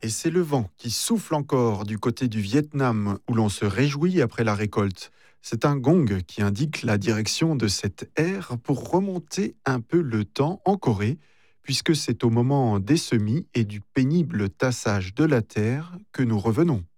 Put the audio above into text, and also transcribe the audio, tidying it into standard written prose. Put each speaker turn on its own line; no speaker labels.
Et c'est le vent qui souffle encore du côté du Vietnam où l'on se réjouit après la récolte. C'est un gong qui indique la direction de cette ère pour remonter un peu le temps en Corée, puisque c'est au moment des semis et du pénible tassage de la terre que nous revenons.